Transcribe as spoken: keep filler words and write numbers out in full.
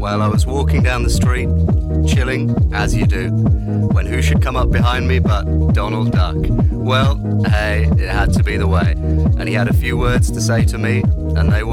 Well, I was walking down the street, chilling, as you do, when who should come up behind me but Donald Duck. Well, hey, it had to be the way. And he had a few words to say to me, and they